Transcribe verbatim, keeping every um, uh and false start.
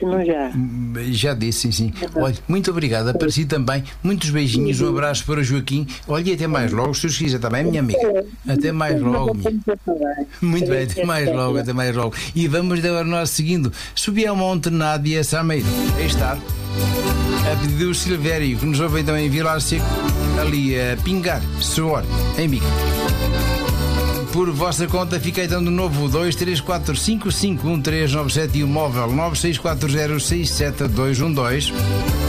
disse, não já? Já disse, sim, sim. Olha, muito obrigada para si também. Muitos beijinhos, um abraço para o Joaquim. Olha, e até mais logo, se os quiser também, minha amiga. Até mais logo. Muito bem, até mais logo, até mais logo. E vamos agora nós seguindo. Subi ao Monte Nádia Sameiro. Aí está. A pedido do Silvério, que nos ouve então em Vilar Seco, ali a pingar suor em bico. Por vossa conta, fica então de novo dois três quatro cinco cinco um três nove sete e o móvel nove seis quatro zero seis sete dois um dois.